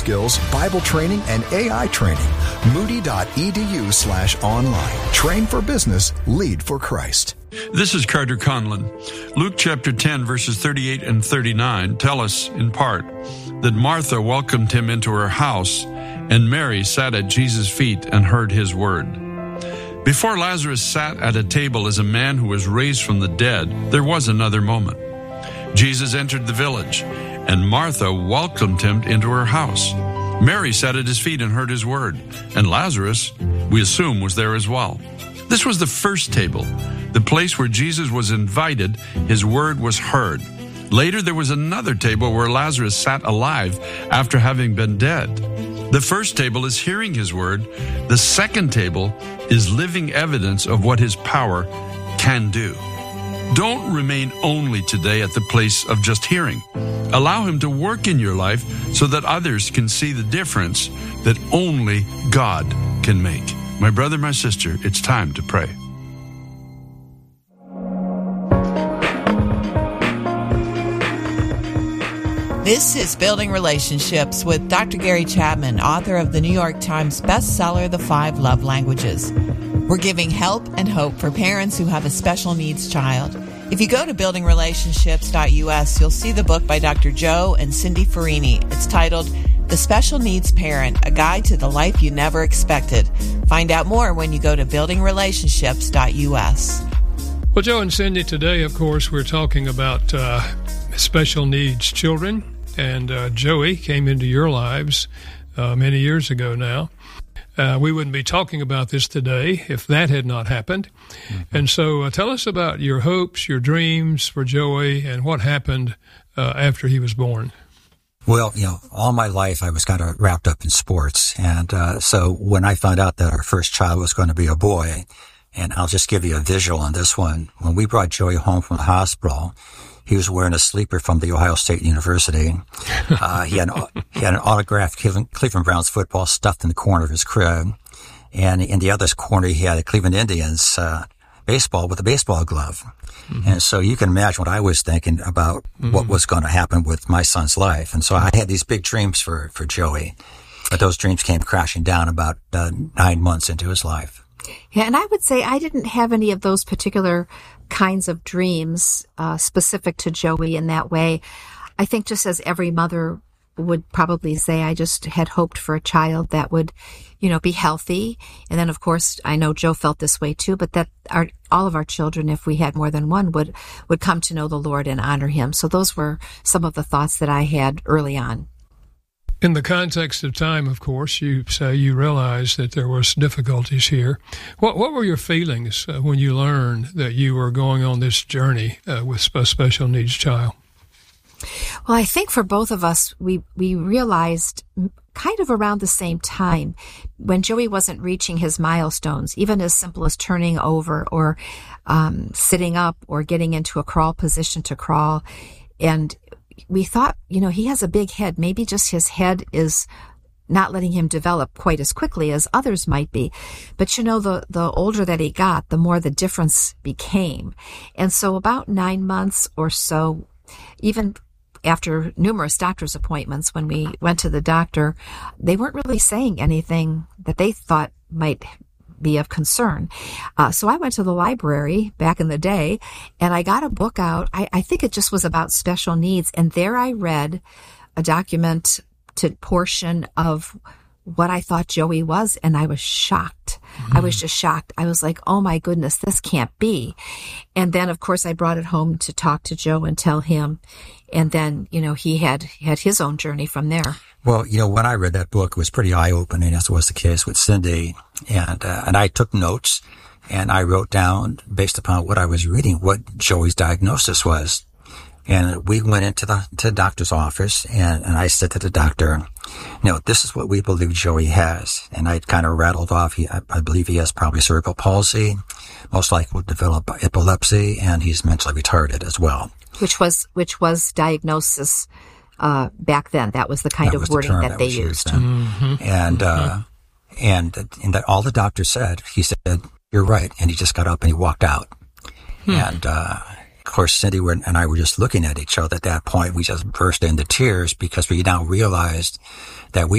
skills, Bible training, and AI training. Moody.edu/online. Train for business, lead for Christ. This is Carter Conlon. Luke chapter 10, verses 38 and 39 tell us, in part, that Martha welcomed him into her house, and Mary sat at Jesus' feet and heard his word. Before Lazarus sat at a table as a man who was raised from the dead, there was another moment. Jesus entered the village, and Martha welcomed him into her house. Mary sat at his feet and heard his word, and Lazarus, we assume, was there as well. This was the first table, the place where Jesus was invited, his word was heard. Later, there was another table where Lazarus sat alive after having been dead. The first table is hearing his word. The second table is living evidence of what his power can do. Don't remain only today at the place of just hearing. Allow him to work in your life so that others can see the difference that only God can make. My brother, my sister, it's time to pray. This is Building Relationships with Dr. Gary Chapman, author of the New York Times bestseller, The 5 Love Languages. We're giving help and hope for parents who have a special needs child. If you go to buildingrelationships.us, you'll see the book by Dr. Joe and Cindy Farini. It's titled The Special Needs Parent, A Guide to the Life You Never Expected. Find out more when you go to buildingrelationships.us. Well, Joe and Cindy, today, of course, we're talking about special needs children. And Joey came into your lives many years ago now. We wouldn't be talking about this today if that had not happened. Mm-hmm. And so tell us about your hopes, your dreams for Joey, and what happened after he was born. Well, all my life I was kind of wrapped up in sports. And so when I found out that our first child was going to be a boy, and I'll just give you a visual on this one. When we brought Joey home from the hospital, he was wearing a sleeper from the Ohio State University. He had an autographed Cleveland Browns football stuffed in the corner of his crib. And in the other corner, he had a Cleveland Indians baseball with a baseball glove. Mm-hmm. And so you can imagine what I was thinking about what was going to happen with my son's life. And so I had these big dreams for Joey. But those dreams came crashing down about 9 months into his life. Yeah, and I would say I didn't have any of those particular kinds of dreams specific to Joey in that way. I think just as every mother would probably say, I just had hoped for a child that would, be healthy. And then, of course, I know Joe felt this way too, but that all of our children, if we had more than one, would come to know the Lord and honor him. So those were some of the thoughts that I had early on. In the context of time, of course, you say you realized that there was difficulties here. What were your feelings when you learned that you were going on this journey with a special needs child? Well, I think for both of us, we realized kind of around the same time when Joey wasn't reaching his milestones, even as simple as turning over or sitting up or getting into a crawl position to crawl. And we thought, he has a big head. Maybe just his head is not letting him develop quite as quickly as others might be. But the older that he got, the more the difference became. And so about 9 months or so, even after numerous doctor's appointments, when we went to the doctor, they weren't really saying anything that they thought might be of concern. So I went to the library back in the day and I got a book out. I think it just was about special needs. And there I read a documented portion of what I thought Joey was. And I was shocked. I was just shocked. I was like, oh my goodness, this can't be. And then of course I brought it home to talk to Joe and tell him. And then, he had his own journey from there. Well, when I read that book, it was pretty eye-opening, as was the case with Cindy. And I took notes, and I wrote down, based upon what I was reading, what Joey's diagnosis was. And we went into the doctor's office, and I said to the doctor, this is what we believe Joey has. And I kind of rattled off, I believe he has probably cerebral palsy, most likely will develop epilepsy, and he's mentally retarded as well. Which was diagnosis back then. That was the kind of wording that they used. Mm-hmm. And all the doctor said, he said, you're right. And he just got up and he walked out. And, of course, Cindy and I were just looking at each other at that point. We just burst into tears because we now realized that we